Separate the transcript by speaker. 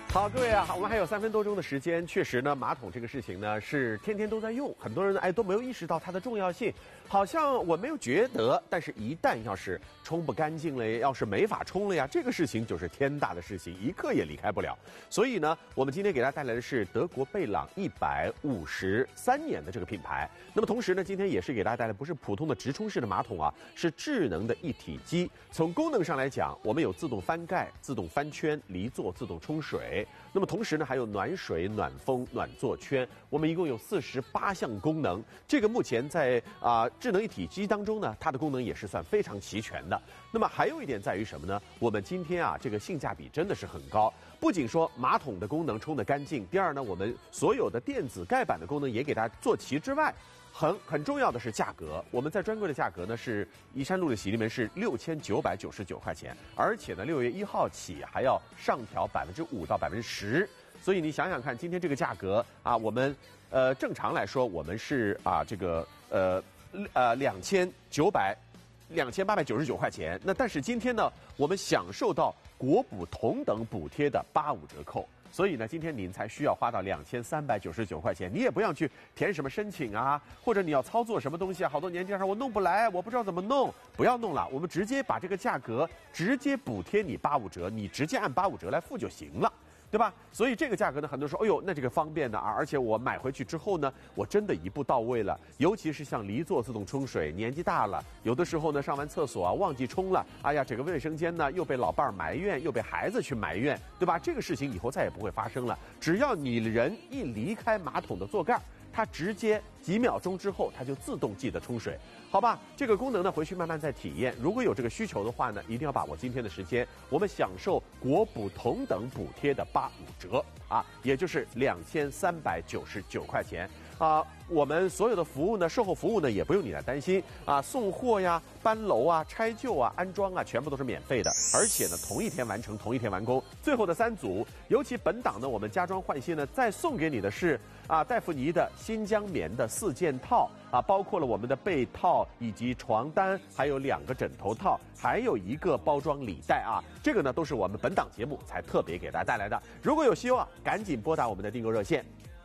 Speaker 1: 好，各位啊，我们还有3分多钟的时间。确实呢，马桶这个事情呢是天天都在用，很多人都没有意识到它的重要性。好像我没有觉得，但是一旦要是冲不干净了，要是没法冲了呀，这个事情就是天大的事情，一刻也离开不了。所以呢，我们今天给大家带来的是德国贝朗153年的这个品牌。那么同时呢，今天也是给大家带来不是普通的直冲式的马桶啊，是智能的一体机。从功能上来讲，我们有自动翻盖、自动翻圈、离座、自动冲水。那么同时呢，还有暖水、暖风、暖座圈。我们一共有48项功能。这个目前在智能一体机当中呢，它的功能也是算非常齐全的。那么还有一点在于什么呢？我们今天这个性价比真的是很高。不仅说马桶的功能冲得干净，第二呢，我们所有的电子盖板的功能也给大家做齐之外，很重要的是价格。我们在专柜的价格呢是宜山路的洗涤门是6999块钱，而且呢6月1号起还要上调5%到10%。所以你想想看，今天这个价格我们正常来说我们是2899块钱。那但是今天呢，我们享受到国补同等补贴的85折扣。所以呢，今天您才需要花到2399块钱，你也不要去填什么申请或者你要操作什么东西好多年轻人说我弄不来，我不知道怎么弄，不要弄了，我们直接把这个价格直接补贴你85折，你直接按85折来付就行了。对吧？所以这个价格呢，很多人说，哎呦，那这个方便的而且我买回去之后呢，我真的一步到位了。尤其是像离座自动冲水，年纪大了，有的时候呢，上完厕所忘记冲了，哎呀，这个卫生间呢又被老伴儿埋怨，又被孩子去埋怨，对吧？这个事情以后再也不会发生了。只要你人一离开马桶的座盖，它直接几秒钟之后，它就自动记得冲水，好吧？这个功能呢，回去慢慢再体验。如果有这个需求的话呢，一定要把握今天的时间，我们享受国补同等补贴的85折也就是2399块钱我们所有的服务呢，售后服务呢，也不用你来担心送货呀、搬楼拆旧安装全部都是免费的，而且呢，同一天完成，同一天完工。最后的3组，尤其本档呢，我们加装换新呢，再送给你的是戴芙妮的新疆棉的4件套包括了我们的被套以及床单，还有2个枕头套，还有1个包装礼袋这个呢都是我们本档节目才特别给大家带来的。如果有需要赶紧拨打我们的订购热线